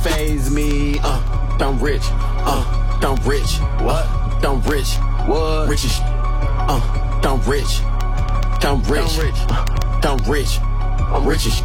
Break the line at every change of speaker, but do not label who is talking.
faze me. I'm rich. I'm rich. What? I'm rich. What? Rich as I'm rich. I'm rich. I'm rich. I'm rich as